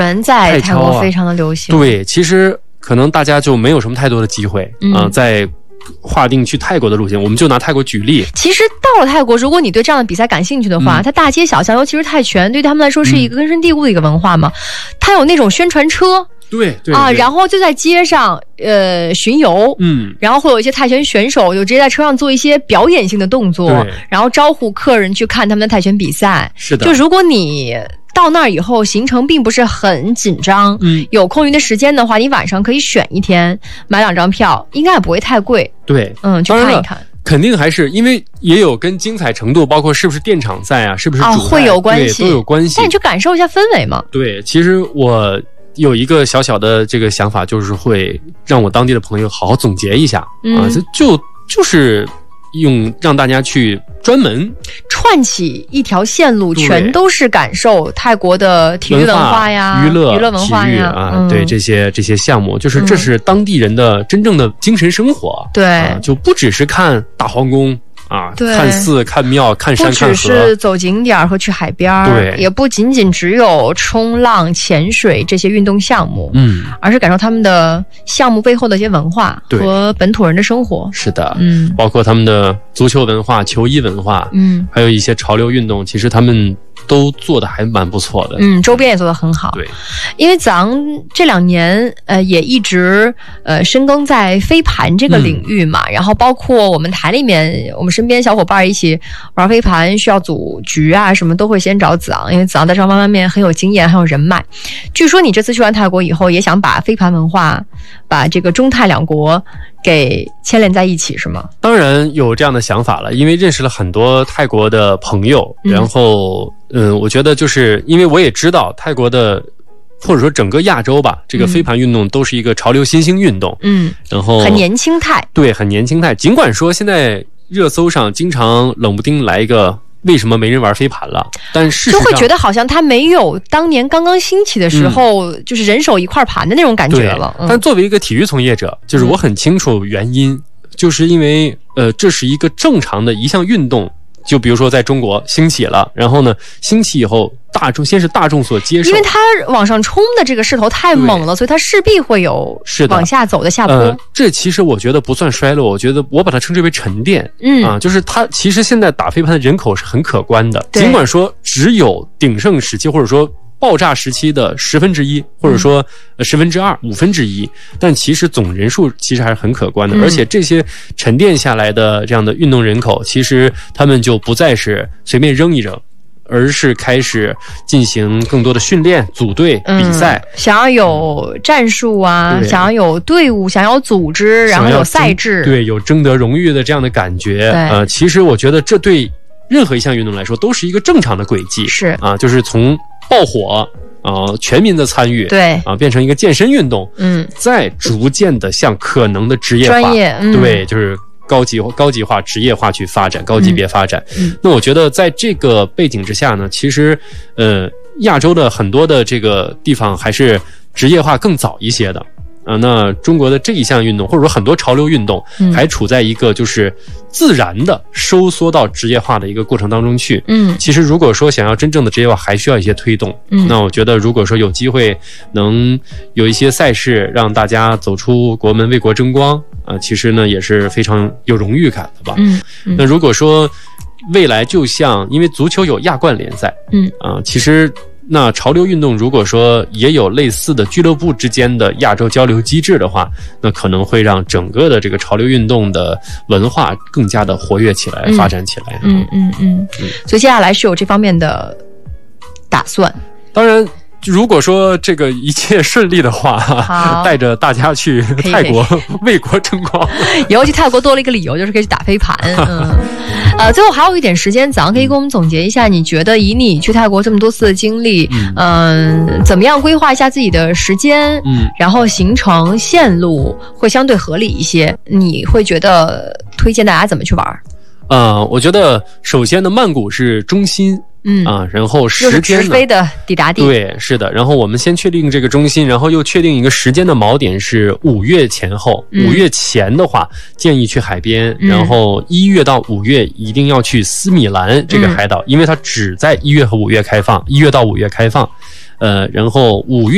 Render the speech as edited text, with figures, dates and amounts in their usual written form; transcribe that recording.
拳在泰国非常的流行。 对，其实可能大家就没有什么太多的机会在划定去泰国的路线。我们就拿泰国举例， 其实到了泰国，如果你对这样的比赛感兴趣的话，它大街小巷，尤其是泰拳，对他们来说是一个根深蒂固的一个文化嘛。它有那种宣传车， 对然后就在街上巡游，然后会有一些泰拳选手就直接在车上做一些表演性的动作，然后招呼客人去看他们的泰拳比赛。 是的， 就如果你到那儿以后行程并不是很紧张，有空余的时间的话，你晚上可以选一天买2张票，应该也不会太贵。 对， 去看一看。 肯定还是因为也有跟精彩程度，包括是不是电场赛啊，是不是主赛会有关系， 都有关系。 但你去感受一下氛围嘛。 对，其实我有一个小小的这个想法，就是会让我当地的朋友好好总结一下就是让大家去专门串起一条线路，全都是感受泰国的体育文化呀、娱乐文化呀对这些项目，就是这是当地人的真正的精神生活。 对， 就不只是看大皇宫看寺、看庙、看山、看河， 不只是走景点和去海边， 对， 也不仅仅只有冲浪、潜水这些运动项目，而是感受他们的项目背后的一些文化和本土人的生活。 是的，包括他们的足球文化、球衣文化，还有一些潮流运动，其实他们都做的还蛮不错的。 周边也做得很好。 对， 因为咱这2年也一直深耕在飞盘这个领域嘛，然后包括我们台里面我们身边小伙伴一起玩飞盘，需要组局啊什么都会先找子昂，因为子昂在这方面很有经验，很有人脉。据说你这次去完泰国以后，也想把飞盘文化，把这个中泰2国给牵连在一起，是吗？ 当然有这样的想法了，因为认识了很多泰国的朋友，然后我觉得就是因为我也知道泰国的或者说整个亚洲吧，这个飞盘运动都是一个潮流新兴运动，然后很年轻态。 对，很年轻态。尽管说现在热搜上经常冷不丁来一个为什么没人玩飞盘了，但事实上就会觉得好像它没有当年刚刚兴起的时候，就是人手一块盘的那种感觉了。 但作为一个体育从业者，就是我很清楚原因，就是因为这是一个正常的一项运动。就比如说在中国兴起了，然后呢兴起以后先是大众所接受， 因为它往上冲的这个势头太猛了，所以它势必会有往下走的下坡。 这其实我觉得不算衰落，我觉得我把它称之为沉淀。就是它其实现在打飞盘的人口是很可观的，尽管说只有鼎盛时期或者说爆炸时期的1/10，或者说2/10、1/5，但其实总人数其实还是很可观的。而且这些沉淀下来的这样的运动人口，其实他们就不再是随便扔一扔，而是开始进行更多的训练、组队、比赛， 想要有战术啊，想要有队伍，想要组织，然后有赛制， 对，有争得荣誉的这样的感觉。其实我觉得这对任何一项运动来说都是一个正常的轨迹。 是就是从爆火全民的参与， 对变成一个健身运动，再逐渐的向可能的职业化， 专业， 对，就是高级化、职业化去发展，高级别发展。那我觉得在这个背景之下呢，其实亚洲的很多的这个地方还是职业化更早一些的。那中国的这一项运动，或者说很多潮流运动，还处在一个就是自然的收缩到职业化的一个过程当中去。其实如果说想要真正的职业化，还需要一些推动。那我觉得如果说有机会能有一些赛事让大家走出国门为国争光，其实呢也是非常有荣誉感的吧。那如果说未来就像因为足球有亚冠联赛，其实那潮流运动如果说也有类似的俱乐部之间的亚洲交流机制的话，那可能会让整个的这个潮流运动的文化更加的活跃起来，发展起来。 所以接下来是有这方面的打算。 当然如果说这个一切顺利的话，带着大家去泰国为国争光， 以后去泰国多了一个理由，就是可以去打飞盘。最后还有一点时间，早上可以给我们总结一下，你觉得以你去泰国这么多次的经历，怎么样规划一下自己的时间，然后行程线路会相对合理一些？你会觉得推荐大家怎么去玩？ 我觉得首先呢，曼谷是中心。然后时间呢，又是直飞的抵达地。 对，是的。然后我们先确定这个中心，然后又确定一个时间的锚点是5月前后。5月前的话，建议去海边，然后1月到5月一定要去斯米兰这个海岛，因为它只在1月和5月开放，1月到5月开放。然后5月